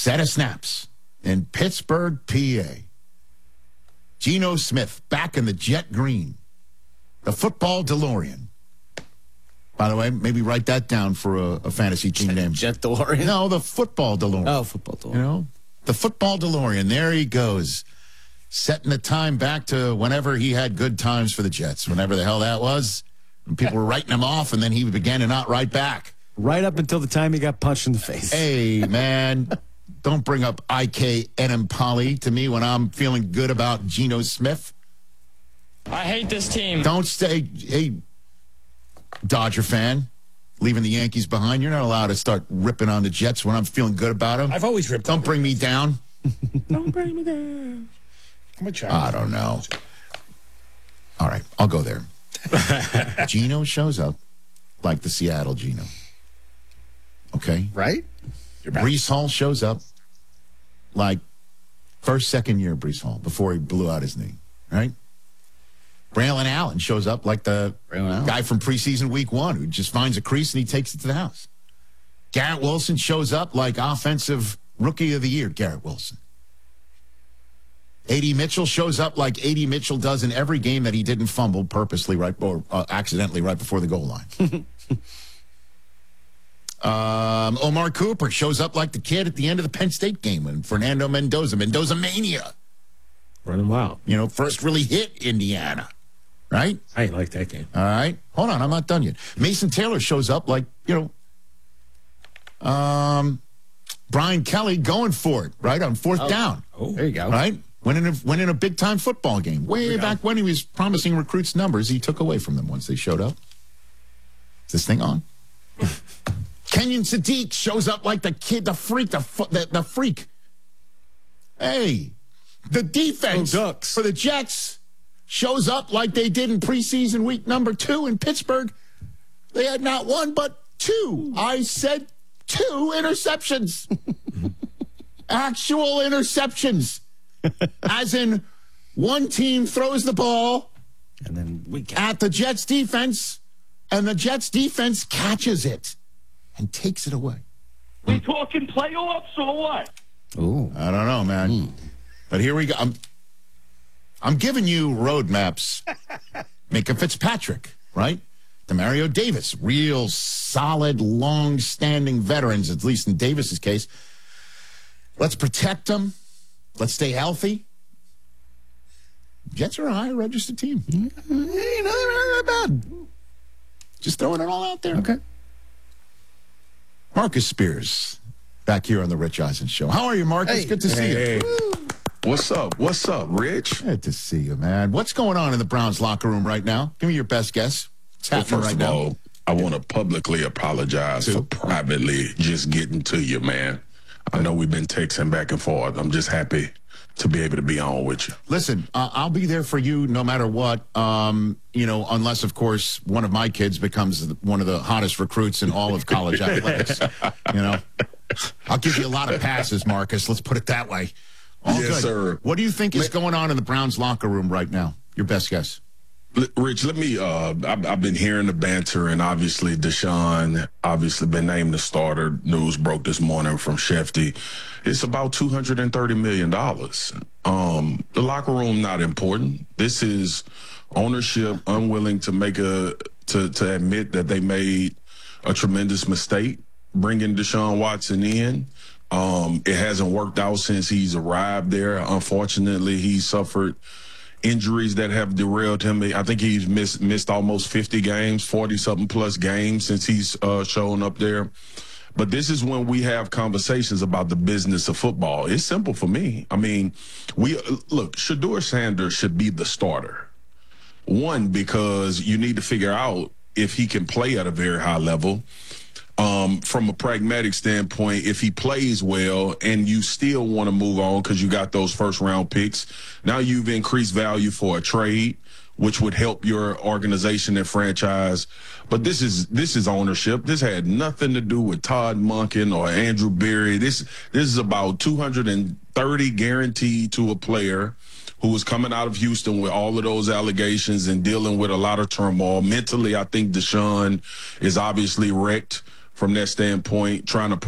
set of snaps in Pittsburgh, PA. Geno Smith back in the jet green. The football DeLorean. By the way, maybe write that down for a fantasy team name. Jet DeLorean? No, the football DeLorean. Oh, football DeLorean. You know, the football DeLorean. There he goes. Setting the time back to whenever he had good times for the Jets. Whenever the hell that was. And people were writing him off, and then he began to not write back. Right up until the time he got punched in the face. Hey, man, don't bring up IK Enemkali to me when I'm feeling good about Geno Smith. I hate this team. Don't stay, hey, Dodger fan, leaving the Yankees behind. You're not allowed to start ripping on the Jets when I'm feeling good about them. I've always ripped. Don't bring me down. Don't bring me down. I'm a child. I don't know. All right, I'll go there. Geno shows up like the Seattle Geno. Okay? Right? Breece Hall shows up like first, second year Breece Hall before he blew out his knee. Right? Braylon Allen shows up like the guy from preseason week 1 who just finds a crease and he takes it to the house. Garrett Wilson shows up like offensive rookie of the year, Garrett Wilson. A.D. Mitchell shows up like A.D. Mitchell does in every game that he didn't fumble purposely or accidentally right before the goal line. Omar Cooper shows up like the kid at the end of the Penn State game when Fernando Mendoza mania. Running wild. You know, first really hit Indiana. Right? I ain't like that game. All right. Hold on, I'm not done yet. Mason Taylor shows up like, Brian Kelly going for it, right, on fourth down. Oh, there you go. Right? Winning a big-time football game. Way back when he was promising recruits numbers, he took away from them once they showed up. Is this thing on? Kenyon Sadiq shows up like the kid, the freak, the freak. Hey, the defense for the Jets shows up like they did in preseason week number 2 in Pittsburgh. They had not one, but 2. I said 2 interceptions. Actual interceptions. As in, one team throws the ball and then at the Jets defense, and the Jets defense catches it and takes it away. We talking playoffs or what? Ooh. I don't know, man. But here we go. I'm giving you roadmaps. Micah Fitzpatrick, right? Demario Davis, real solid, long-standing veterans, at least in Davis's case. Let's protect them. Let's stay healthy. Jets are a high-registered team. Hey, they're not bad. Just throwing it all out there. Okay. Marcus Spears, back here on the Rich Eisen Show. How are you, Marcus? Hey. Good to see you. What's up? What's up, Rich? Good to see you, man. What's going on in the Browns locker room right now? Give me your best guess. What's happening First right of now? all, I want to publicly apologize for privately just getting to you, man. I know we've been texting back and forth. I'm just happy to be able to be on with you. Listen, I'll be there for you no matter what, unless, of course, one of my kids becomes one of the hottest recruits in all of college athletics. I'll give you a lot of passes, Marcus. Let's put it that way. All Yes, good. sir. What do you think is going on in the Browns locker room right now? Your best guess. Rich, let me, I've been hearing the banter, and obviously Deshaun obviously been named the starter. News broke this morning from Shefty. It's about $230 million. The locker room, not important. This is ownership unwilling to to admit that they made a tremendous mistake bringing Deshaun Watson in. It hasn't worked out since he's arrived there. Unfortunately, he suffered injuries that have derailed him. I think he's missed almost 50 games, 40-something plus games since he's shown up there. But this is when we have conversations about the business of football. It's simple for me. I mean, Shedeur Sanders should be the starter. One, because you need to figure out if he can play at a very high level. From a pragmatic standpoint, if he plays well and you still want to move on because you got those first-round picks, now you've increased value for a trade, which would help your organization and franchise. But this is ownership. This had nothing to do with Todd Monken or Andrew Berry. This is about $230 guaranteed to a player who was coming out of Houston with all of those allegations and dealing with a lot of turmoil. Mentally, I think Deshaun is obviously wrecked from that standpoint, trying to